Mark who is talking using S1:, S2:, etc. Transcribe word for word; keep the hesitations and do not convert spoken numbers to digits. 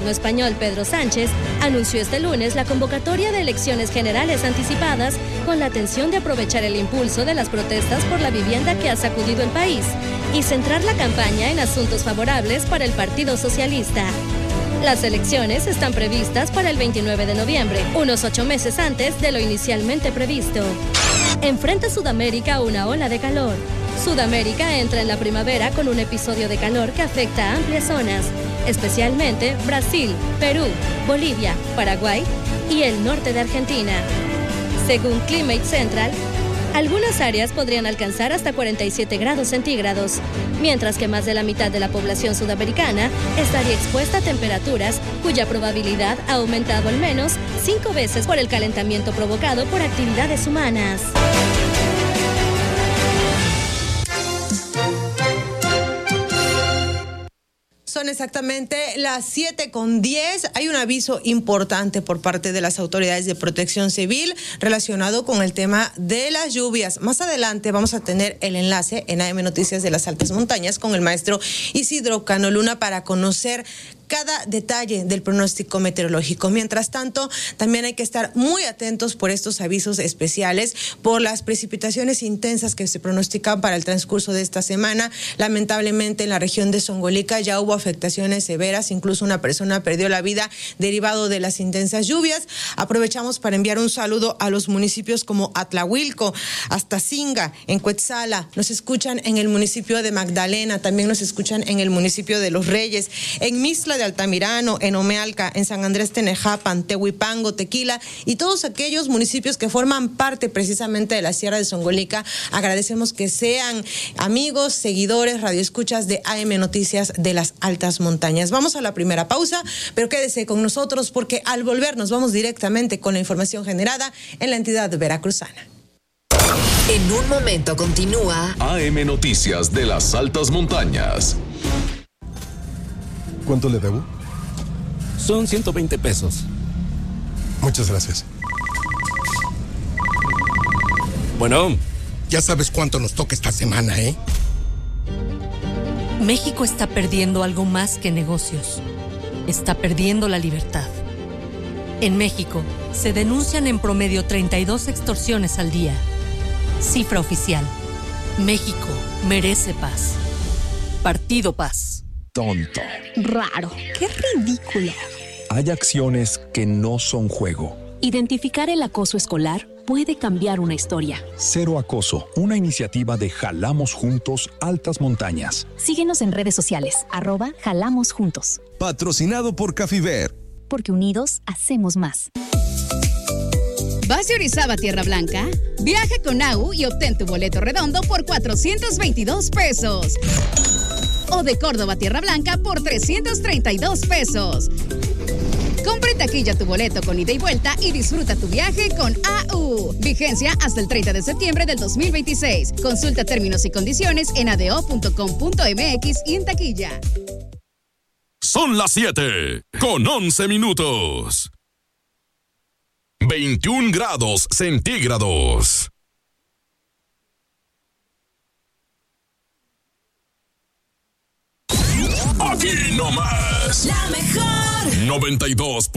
S1: gobierno español, Pedro Sánchez, anunció este lunes la convocatoria de elecciones generales anticipadas con la intención de aprovechar el impulso de las protestas por la vivienda que ha sacudido el país y centrar la campaña en asuntos favorables para el Partido Socialista. Las elecciones están previstas para el veintinueve de noviembre, unos ocho meses antes de lo inicialmente previsto. Enfrenta Sudamérica una ola de calor. Sudamérica entra en la primavera con un episodio de calor que afecta a amplias zonas, especialmente Brasil, Perú, Bolivia, Paraguay y el norte de Argentina. Según Climate Central, algunas áreas podrían alcanzar hasta cuarenta y siete grados centígrados, mientras que más de la mitad de la población sudamericana estaría expuesta a temperaturas cuya probabilidad ha aumentado al menos cinco veces por el calentamiento provocado por actividades humanas.
S2: Son exactamente las siete con diez. Hay un aviso importante por parte de las autoridades de protección civil relacionado con el tema de las lluvias. Más adelante vamos a tener el enlace en A M Noticias de las Altas Montañas con el maestro Isidro Cano Luna para conocer cada detalle del pronóstico meteorológico. Mientras tanto, también hay que estar muy atentos por estos avisos especiales, por las precipitaciones intensas que se pronostican para el transcurso de esta semana. Lamentablemente, en la región de Zongolica ya hubo afectaciones severas, incluso una persona perdió la vida derivado de las intensas lluvias. Aprovechamos para enviar un saludo a los municipios como Atlahuilco, Astacinga, en Cuetzala. Nos escuchan en el municipio de Magdalena, también nos escuchan en el municipio de Los Reyes, en Mixtla de Altamirano, en Omealca, en San Andrés Tenejapan, Tehuipango, Tequila y todos aquellos municipios que forman parte precisamente de la Sierra de Zongolica. Agradecemos que sean amigos, seguidores, radioescuchas de A M Noticias de las Altas Montañas. Vamos a la primera pausa, pero quédese con nosotros porque al volver nos vamos directamente con la información generada en la entidad veracruzana.
S3: En un momento continúa
S4: A M Noticias de las Altas Montañas.
S5: ¿Cuánto le debo?
S6: Son ciento veinte pesos.
S5: Muchas gracias.
S6: Bueno.
S5: Ya sabes cuánto nos toca esta semana, ¿eh?
S7: México está perdiendo algo más que negocios. Está perdiendo la libertad. En México se denuncian en promedio treinta y dos extorsiones al día. Cifra oficial. México merece paz. Partido Paz.
S8: Tonto.
S9: Raro. Qué ridículo.
S8: Hay acciones que no son juego.
S9: Identificar el acoso escolar puede cambiar una historia.
S8: Cero Acoso, una iniciativa de Jalamos Juntos Altas Montañas.
S9: Síguenos en redes sociales, arroba Jalamos Juntos.
S10: Patrocinado por Cafiver.
S9: Porque unidos hacemos más.
S11: ¿Vas de Orizaba a Tierra Blanca? Viaja con A U y obtén tu boleto redondo por cuatrocientos veintidós pesos. O de Córdoba a Tierra Blanca por trescientos treinta y dos pesos. Compra en taquilla tu boleto con ida y vuelta y disfruta tu viaje con A U. Vigencia hasta el treinta de septiembre del dos mil veintiséis. Consulta términos y condiciones en adeo punto com punto m x y en taquilla.
S4: Son las siete con once minutos. veintiún grados centígrados. Aquí no más.
S3: La mejor.
S4: noventa y dos